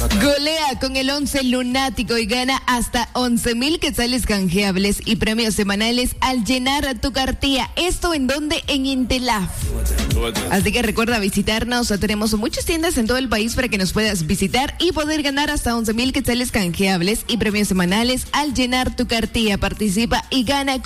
Golea con el 11 lunático y gana hasta 11,000 quetzales canjeables y premios semanales al llenar tu cartilla. ¿Esto en dónde? En Intelaf. Así que recuerda visitarnos. Tenemos muchas tiendas en todo el país para que nos puedas visitar y poder ganar hasta 11,000 quetzales canjeables y premios semanales al llenar tu cartilla. Participa y gana